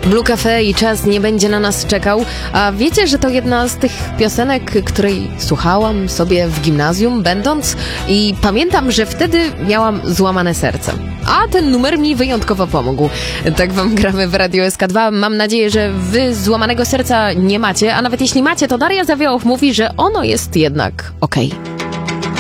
Blue Cafe i czas nie będzie na nas czekał. A wiecie, że to jedna z tych piosenek, której słuchałam sobie w gimnazjum będąc i pamiętam, że wtedy miałam złamane serce. A ten numer mi wyjątkowo pomógł. Tak wam gramy w Radio SK2. Mam nadzieję, że wy złamanego serca nie macie, a nawet jeśli macie, to Daria Zawiałow mówi, że ono jest jednak okej.